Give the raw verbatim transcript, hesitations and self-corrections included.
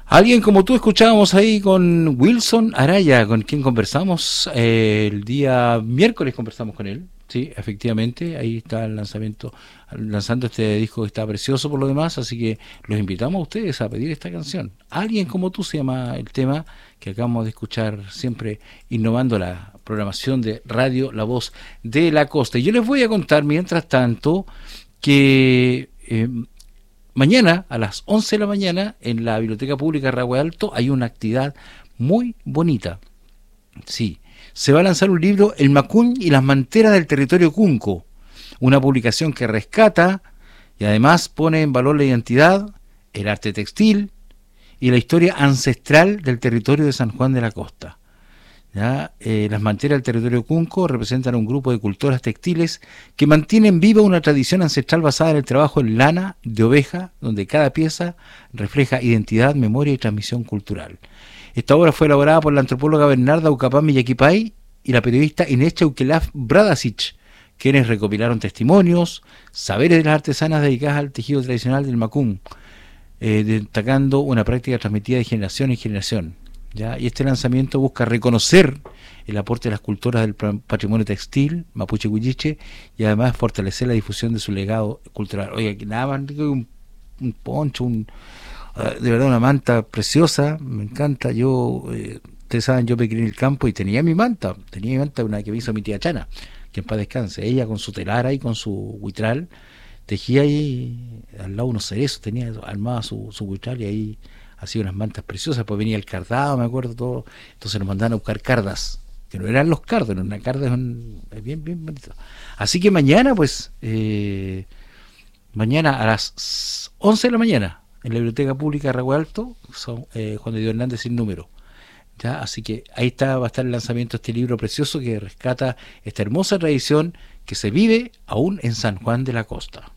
Alguien como tú escuchábamos ahí con Wilson Araya, con quien conversamos eh, el día miércoles, conversamos con él. Sí, efectivamente, ahí está el lanzamiento, lanzando este disco que está precioso por lo demás, así que los invitamos a ustedes a pedir esta canción. Alguien como tú se llama el tema que acabamos de escuchar, siempre innovando la programación de Radio La Voz de la Costa. Y yo les voy a contar, mientras tanto, que eh, mañana a las once de la mañana en la Biblioteca Pública Rahue Alto hay una actividad muy bonita. Sí, se va a lanzar un libro, El Macún y las manteras del territorio Cunco, una publicación que rescata y además pone en valor la identidad, el arte textil y la historia ancestral del territorio de San Juan de la Costa. ¿Ya? Eh, las manteras del territorio Cunco representan un grupo de cultoras textiles que mantienen viva una tradición ancestral basada en el trabajo en lana de oveja, donde cada pieza refleja identidad, memoria y transmisión cultural. Esta obra fue elaborada por la antropóloga Bernarda Ucapami Yaquipay y la periodista Inés Chauquelaf Bradasic, quienes recopilaron testimonios, saberes de las artesanas dedicadas al tejido tradicional del Macún, eh, destacando una práctica transmitida de generación en generación. ¿Ya? Y este lanzamiento busca reconocer el aporte de las cultoras del patrimonio textil mapuche huilliche y además fortalecer la difusión de su legado cultural. Oiga, nada más rico que un, un poncho, un, uh, de verdad una manta preciosa, me encanta. Yo, eh, ustedes saben, yo me crié en el campo y tenía mi manta, tenía mi manta, una que me hizo mi tía Chana, que en paz descanse. Ella con su telara y con su huitral tejía ahí al lado unos cerezos, tenía armada su, su huitral y ahí hacía unas mantas preciosas. Pues venía el cardado, me acuerdo todo, entonces nos mandaban a buscar cardas, que no eran los cardos, eran una carda, es, un, es bien, bien bonito. Así que mañana, pues, eh, mañana a las once de la mañana, en la Biblioteca Pública de Rahue Alto, son, eh, Juan de Dios Hernández sin número. ¿Ya? Así que ahí está, va a estar el lanzamiento de este libro precioso que rescata esta hermosa tradición que se vive aún en San Juan de la Costa.